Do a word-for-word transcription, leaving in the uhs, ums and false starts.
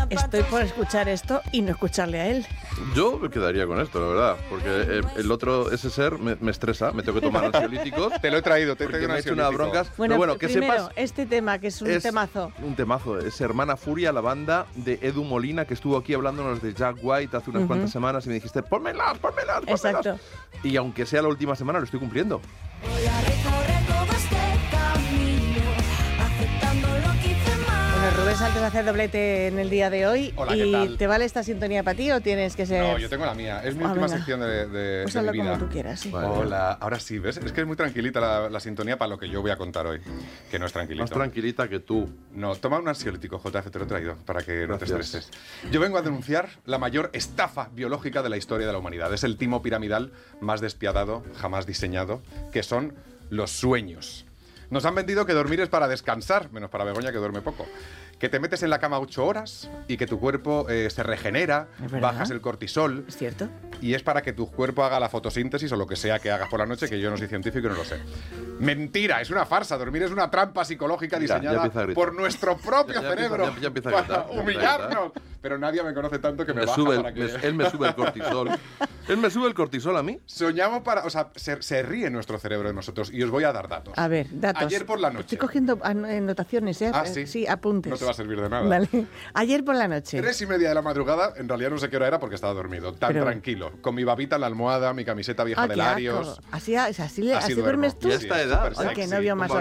estoy por escuchar esto y no escucharle a él. Yo me quedaría con esto, la verdad, porque el, el otro, ese ser, me, me estresa, me tengo que tomar ansiolíticos. Te lo he traído, te he porque traído me he hecho unas broncas. Bueno, Pero bueno, que primero, sepas, este tema, que es un es temazo. un temazo, es Hermana Furia, la banda de Edu Molina, que estuvo aquí hablándonos de Jack White hace unas Uh-huh. cuantas semanas y me dijiste, pónmelas, pónmelas, pónmelas. Exacto. Y aunque sea la última semana, lo estoy cumpliendo. Voy a recorrer todo este camino, aceptando lo que hice mal. Bueno, Rubén Sánchez hace doblete en el día de hoy. Hola, y ¿qué tal? ¿te vale esta sintonía para ti o tienes que ser...? No, yo tengo la mía. Es mi Ah, última venga. sección de, de, Pues de hazlo mi vida. como tú quieras, sí. Vale. Hola, ahora sí, ¿ves? Es que es muy tranquilita la, la sintonía para lo que yo voy a contar hoy, que no es tranquilito. Más tranquilita que tú. No, toma un ansiolítico, J F, te lo he traído, para que no te Gracias. estreses. Yo vengo a denunciar la mayor estafa biológica de la historia de la humanidad. Es el timo piramidal más despiadado jamás diseñado, que son los sueños. Nos han vendido que dormir es para descansar, menos para Begoña, que duerme poco. Que te metes en la cama ocho horas y que tu cuerpo eh, se regenera, ¿Es verdad? bajas el cortisol. ¿Es cierto? Y es para que tu cuerpo haga la fotosíntesis o lo que sea que hagas por la noche, que yo no soy científico y no lo sé. Mentira, es una farsa. Dormir es una trampa psicológica Ya, ya diseñada empieza a gritar. por nuestro propio Ya- ya empieza- cerebro ya- ya empieza a para gritar, ya empieza a humillarnos. Pero nadie me conoce tanto que me, Me baja sube el- para que... me- él me sube el cortisol. Él me sube el cortisol a mí. Soñamos para... O sea, se, se ríe nuestro cerebro de nosotros y os voy a dar datos. A ver, datos. Ayer por la noche. Estoy cogiendo anotaciones, ¿eh? Ah, Eh, ¿sí? Sí, apuntes. No te va a servir de nada. Vale. Ayer por la noche. Tres y media de la madrugada, en realidad no sé qué hora era porque estaba dormido. Tan Pero- tranquilo. Con mi babita en la almohada, mi camiseta vieja Ah, de qué Larios. asco. Así, así, le- Así así duermo. duermes tú. Y a esta edad. Ay, qué novio más Como